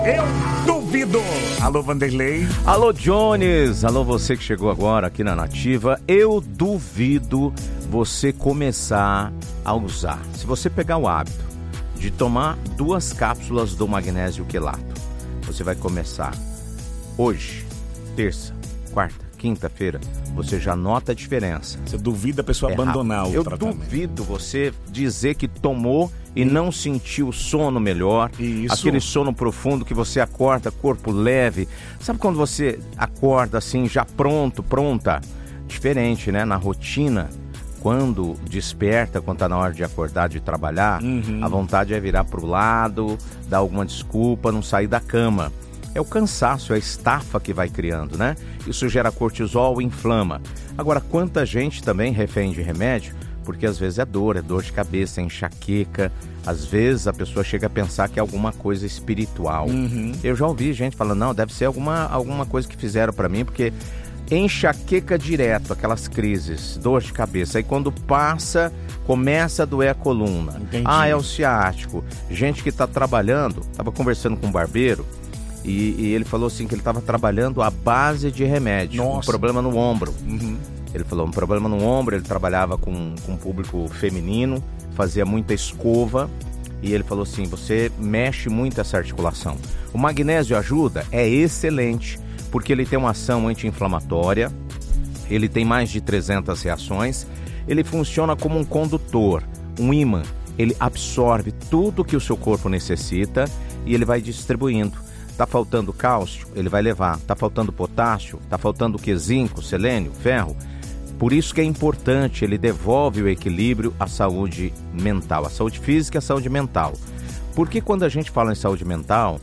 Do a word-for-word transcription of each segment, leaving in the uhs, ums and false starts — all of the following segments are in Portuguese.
Eu duvido. Alô, Vanderlei. Alô, Jones. Alô, você que chegou agora aqui na Nativa. Eu duvido você começar a usar. Se você pegar o hábito de tomar duas cápsulas do magnésio quelato, você vai começar hoje, terça, quarta, quinta-feira, você já nota a diferença. Você duvida a pessoa é abandonar rápido. o Eu tratamento. Eu duvido você dizer que tomou e não sentiu o sono melhor. Isso. Aquele sono profundo que você acorda, corpo leve. Sabe quando você acorda assim, já pronto, pronta? Diferente, né? Na rotina, quando desperta, quando tá na hora de acordar, de trabalhar, uhum. a vontade é virar pro lado, dar alguma desculpa, não sair da cama. É o cansaço, é a estafa que vai criando, né? Isso gera cortisol, inflama. Agora, quanta gente também refém de remédio, porque às vezes é dor, é dor de cabeça, é enxaqueca. Às vezes a pessoa chega a pensar que é alguma coisa espiritual. Uhum. Eu já ouvi gente falando, não, deve ser alguma, alguma coisa que fizeram pra mim, porque enxaqueca direto, aquelas crises, dor de cabeça. Aí quando passa, começa a doer a coluna. Entendi. Ah, é o ciático. Gente que tá trabalhando, tava conversando com um barbeiro, E, e ele falou assim que ele estava trabalhando à base de remédio. Nossa. Um problema no ombro. Uhum. Ele falou, um problema no ombro, ele trabalhava com, com um público feminino, fazia muita escova. E ele falou assim, você mexe muito essa articulação. O magnésio ajuda? É excelente, porque ele tem uma ação anti-inflamatória, ele tem mais de trezentas reações, ele funciona como um condutor, um ímã. Ele absorve tudo que o seu corpo necessita e ele vai distribuindo. Tá faltando cálcio, ele vai levar. Tá faltando potássio, tá faltando o quê? Zinco, selênio, ferro. Por isso que é importante, ele devolve o equilíbrio à saúde mental, à saúde física e à saúde mental. Porque quando a gente fala em saúde mental,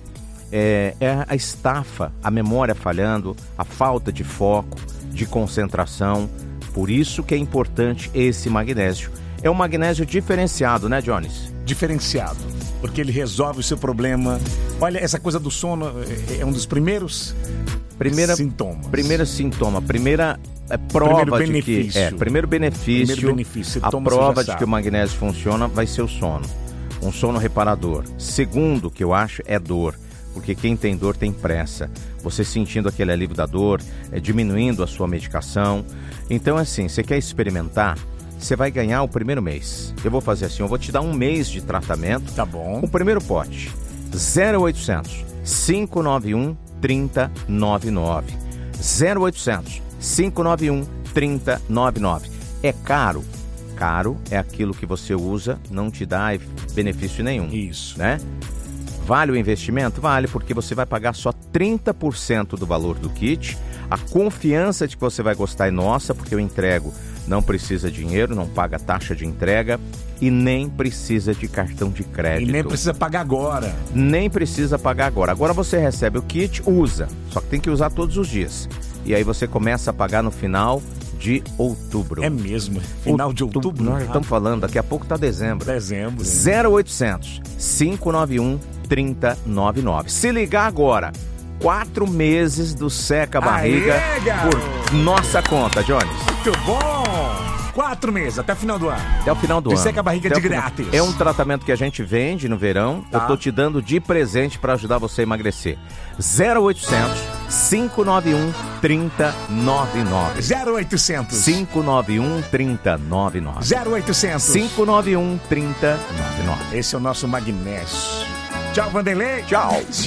é, é a estafa, a memória falhando, a falta de foco, de concentração. Por isso que é importante esse magnésio. É um magnésio diferenciado, né, Jones? Diferenciado, porque ele resolve o seu problema. Olha, essa coisa do sono é um dos primeiros primeira, sintomas. Primeiro sintoma, primeira é, prova primeiro de benefício. que... É, primeiro benefício, primeiro benefício. a toma, prova de sabe. que o magnésio funciona vai ser o sono. Um sono reparador. Segundo, que eu acho, é dor. Porque quem tem dor tem pressa. Você sentindo aquele alívio da dor, é, diminuindo a sua medicação. Então, assim, você quer experimentar? Você vai ganhar o primeiro mês. Eu vou fazer assim, eu vou te dar um mês de tratamento. Tá bom. O primeiro pote, zero oitocentos, cinco nove um, três zero nove nove. zero oitocentos, cinco nove um, três zero nove nove. É caro? Caro é aquilo que você usa, não te dá benefício nenhum. Isso. Né? Vale o investimento? Vale, porque você vai pagar só trinta por cento do valor do kit. A confiança de que você vai gostar é nossa, porque eu entrego. Não precisa de dinheiro, não paga taxa de entrega e nem precisa de cartão de crédito. E nem precisa pagar agora. Nem precisa pagar agora. Agora você recebe o kit, usa. Só que tem que usar todos os dias. E aí você começa a pagar no final de outubro. É mesmo? Final de outubro? Nós estamos falando, daqui a pouco tá dezembro. Dezembro. zero oitocentos, cinco nove um, três zero nove nove. Se ligar agora, quatro meses do Seca a Barriga Aê, por nossa conta, Jones. Muito bom! Quatro meses, até o final do ano. Até o final do e ano. Seca a Barriga até de final... grátis. É um tratamento que a gente vende no verão. Tá. Eu tô te dando de presente para ajudar você a emagrecer. zero oitocentos, cinco nove um, três zero nove nove. zero oitocentos, cinco nove um, três zero nove nove. zero oitocentos, cinco nove um, três zero nove nove. Esse é o nosso magnésio. Tchau, Vanderlei. Tchau.